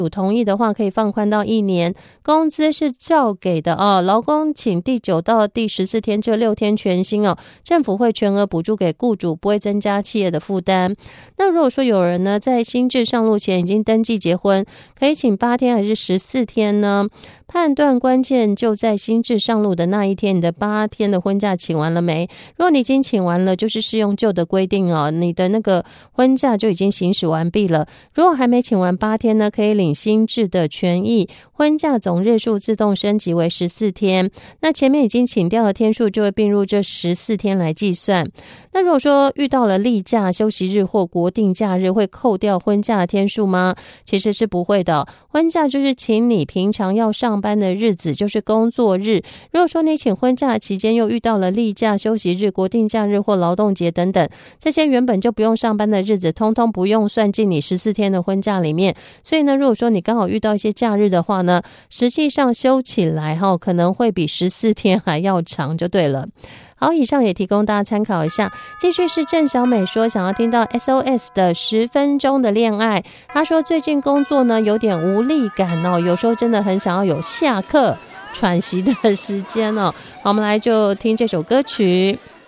主同意的话可以放宽到1年，工资是照给的哦。劳工请第9到第14天这6天全薪哦，政府会全额补助给雇主，不会增加企业的负担。那如果说有人呢在新制上路前已经登记结婚，可以请8天还是14天呢？判断关键就在新制上路的那一天，你的8天的婚假请完了没？如果你已经请完了，就是适用旧的规定哦，你的那个婚假就已经行使完毕了。如果还没请完8天呢，可以领新制的权益，婚假总日数自动升级为14天。那前面已经请掉的天数就会并入这14天来计算。那如果说遇到了例假、休息日或国定假日，会扣掉婚假的天数吗？其实是不会的。婚假就是请你平常要上班的日子，就是工作日。如果说你请婚假期间又遇到了例假、休息日、国定假日或劳动节等等，这些原本就不用上班的日子，通通不用算进你14天的婚假里面。所以呢，如果说你刚好遇到一些假日的话呢，实际上休起来可能会比14天还要长就对了。好，以上也提供大家参考一下。继续是郑小美说想要听到 SOS 的10分钟的恋爱。她说最近工作呢有点无力感哦，有时候真的很想要有下课喘息的时间哦。好，我们来就听这首歌曲。